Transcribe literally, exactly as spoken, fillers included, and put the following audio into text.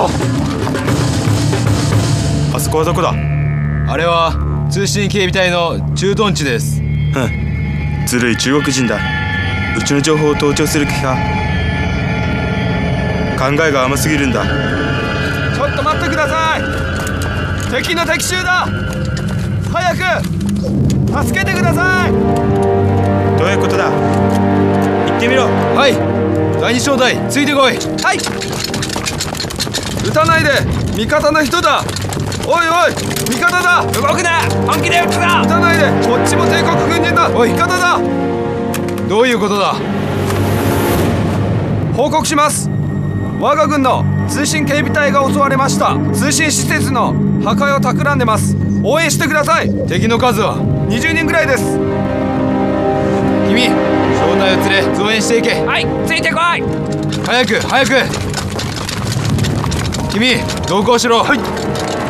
ろ。あそこはどこだ？あれは通信警備隊の駐屯地です。ふん、ずるい中国人だ。うちの情報を盗聴する気か。考えが甘すぎるんだ。ちょっと待ってください。敵の敵襲だ。早く助けてください。どういうことだ？言ってみろ。はい、第二小隊ついてこい。はい。撃たないで、味方の人だ。おいおい、味方だ。動くな、本気で撃つぞ。撃たないで、こっちも帝国軍人だ。おい、味方だ。どういうことだ？報告します。我が軍の通信警備隊が襲われました。通信施設の破壊を企んでます。応援してください。敵の数はにじゅうにんぐらいです。君、小隊を連れ増援していけ。はい、ついてこい。早く早く。君、同行しろ。はい。